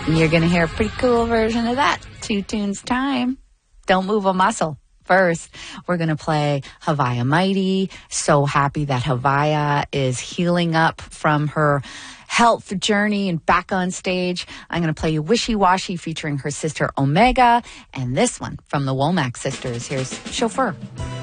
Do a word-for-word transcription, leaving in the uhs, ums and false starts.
You're going to hear a pretty cool version of that. Two tunes time. Don't move a muscle. First, we're going to play Havaya Mighty. So happy that Havaya is healing up from her health journey and back on stage. I'm going to play you Wishy Washy featuring her sister Omega. And this one from the Womack sisters. Here's Chauffeur.